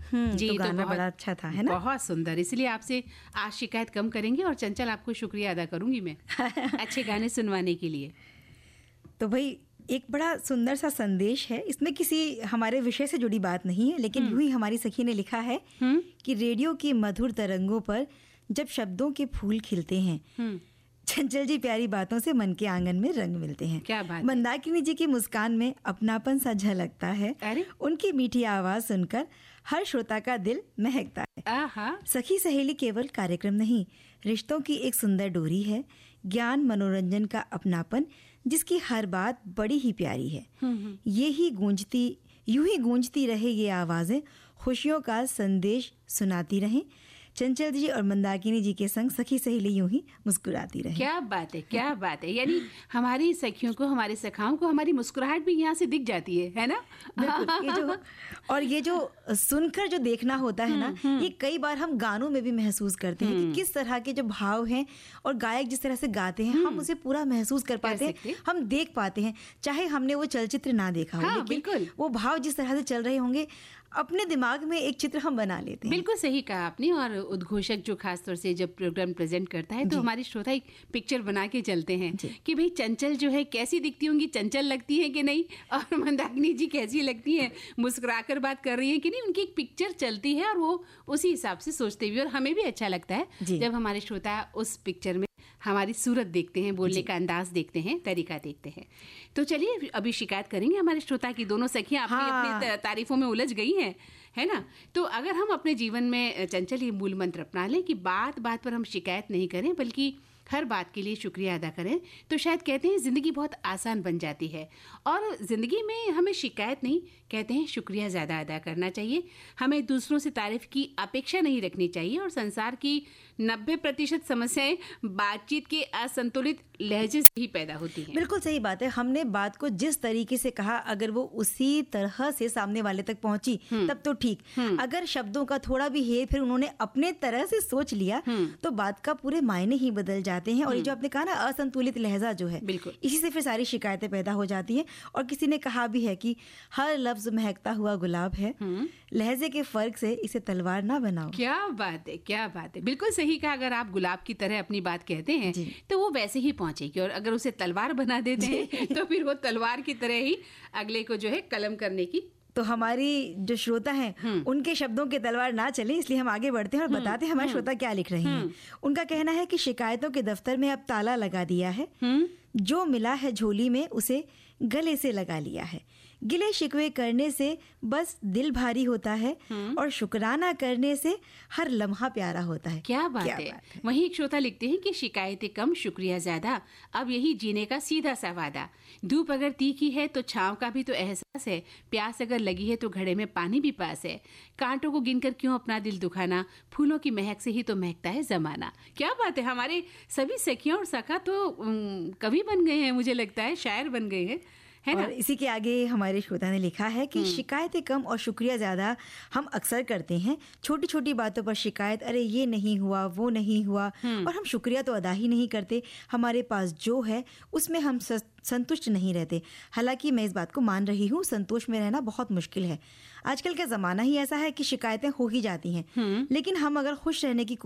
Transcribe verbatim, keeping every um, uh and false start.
हम्म, जी, तो तो गाना बहुत बड़ा अच्छा था, है ना? बहुत सुंदर। इसलिए आपसे आज शिकायत कम करेंगे और चंचल आपको शुक्रिया अदा करूंगी मैं अच्छे गाने सुनवाने के लिए। तो भाई एक बड़ा सुंदर सा संदेश है इसमें, किसी हमारे विषय से जुड़ी बात नहीं है, लेकिन यूं ही हमारी सखी ने लिखा है कि रेडियो की मधुर तरंगों पर जब शब्दों के फूल खिलते हैं, चंचल जी प्यारी बातों से मन के आंगन में रंग मिलते हैं। क्या बात है। मंदाकिनी जी की मुस्कान में अपनापन सा झलकता है। अरे उनकी मीठी आवाज सुनकर हर श्रोता का दिल महकता है। आहा। सखी सहेली केवल कार्यक्रम नहीं, रिश्तों की एक सुंदर डोरी है, ज्ञान मनोरंजन का अपनापन जिसकी हर बात बड़ी ही प्यारी है। ये ही गूंजती यूं ही गूंजती रहे ये आवाजें, खुशियों का संदेश सुनाती रहें। चंचल जी और मंदाकिनी जी के संग सखी सहेली यूं ही मुस्कुराती रहे। क्या बात है, क्या बात है। यानी हमारी सखियों को, हमारे सखाओं को हमारी मुस्कुराहट भी यहाँ से दिख जाती है, है ना? ये जो और ये जो सुनकर जो देखना होता है ना, ये कई बार हम गानों में भी महसूस करते हैं कि किस तरह के जो भाव हैं और गायक जिस तरह से गाते हैं, हम उसे पूरा महसूस कर पाते हैं, हम देख पाते हैं, चाहे हमने वो चलचित्र ना देखा हो। हाँ, लेकिन बिल्कुल। वो भाव जिस तरह से चल रहे होंगे, अपने दिमाग में एक चित्र हम बना लेते हैं। बिल्कुल सही कहा आपने। और उद्घोषक जो खास तौर से जब प्रोग्राम प्रेजेंट करता है तो हमारे श्रोता एक पिक्चर बना के चलते हैं कि भाई चंचल जो है कैसी दिखती होंगी, चंचल लगती है कि नहीं, और मंदाकिनी जी कैसी लगती हैं, मुस्कुराकर बात कर रही है कि नहीं, उनकी एक पिक्चर चलती है और वो उसी हिसाब से सोचते हुए, और हमें भी अच्छा लगता है जब हमारे श्रोता उस पिक्चर में हमारी सूरत देखते हैं, बोलने का अंदाज देखते हैं, तरीका देखते हैं। तो चलिए अभी शिकायत करेंगे हमारे श्रोता की। दोनों सखियां अपनी हाँ। अपनी तारीफों में उलझ गई हैं, है ना? तो अगर हम अपने जीवन में चंचल ये मूल मंत्र अपना लें कि बात बात पर हम शिकायत नहीं करें, बल्कि हर बात के लिए शुक्रिया अदा करें, तो शायद कहते हैं जिंदगी बहुत आसान बन जाती है। और जिंदगी में हमें शिकायत नहीं, कहते हैं शुक्रिया ज़्यादा अदा करना चाहिए। हमें दूसरों से तारीफ की अपेक्षा नहीं रखनी चाहिए। और संसार की नब्बे प्रतिशत समस्याएं बातचीत के असंतुलित लहजे से ही पैदा होती हैं। बिल्कुल सही बात है। हमने बात को जिस तरीके से कहा, अगर वो उसी तरह से सामने वाले तक पहुंची तब तो ठीक। अगर शब्दों का थोड़ा भी हेर फेर उन्होंने अपने तरह से सोच लिया तो बात का पूरे मायने ही बदल जाते हैं। और ये जो आपने कहा ना, असंतुलित लहजा जो है, इसी से फिर सारी शिकायतें पैदा हो जाती हैं। और किसी ने कहा भी है कि हर लफ्ज महकता हुआ गुलाब है, लहजे के फर्क से इसे तलवार ना बनाओ। क्या बात है, क्या बात है। बिल्कुल सही कहा। अगर आप गुलाब की तरह अपनी बात कहते हैं तो वो वैसे ही पहुंचेगी, और अगर उसे तलवार बना देते हैं तो फिर वो तलवार की तरह ही अगले को जो है कलम करने की। तो हमारी जो श्रोता हैं उनके शब्दों के तलवार ना चले, इसलिए हम आगे बढ़ते हैं और बताते हैं हमारे श्रोता क्या लिख रहे हैं। उनका कहना है कि शिकायतों के दफ्तर में अब ताला लगा दिया है, जो मिला है झोली में उसे गले से लगा लिया है, गिले शिकवे करने से बस दिल भारी होता है और शुक्राना करने से हर लम्हा प्यारा होता है। क्या बात क्या है, बात है। वहीं एक श्रोता लिखते हैं कि शिकायतें कम, शुक्रिया ज्यादा, अब यही जीने का सीधा सा वादा। धूप अगर तीखी है तो छांव का भी तो एहसास है, प्यास अगर लगी है तो घड़े में पानी भी पास है, कांटों को गिनकर क्यों अपना दिल दुखाना, फूलों की महक से ही तो महकता है जमाना। क्या बात है। हमारे सभी सखियां और सखा तो उम, कवि बन गए हैं, मुझे लगता है शायर बन गए हैं, है ना? और इसी के आगे हमारे श्रोता ने लिखा है कि शिकायतें कम और शुक्रिया ज्यादा हम अक्सर करते हैं। छोटी छोटी बातों पर शिकायत, अरे ये नहीं हुआ, वो नहीं हुआ, और हम शुक्रिया तो अदा ही नहीं करते। हमारे पास जो है उसमें हम संतुष्ट नहीं रहते। हालांकि मैं इस बात को मान रही हूँ, संतोष में रहना बहुत मुश्किल है। आजकल का जमाना ही ऐसा है कि शिकायतें हो ही जाती हैं, लेकिन हम अगर खुश रहने की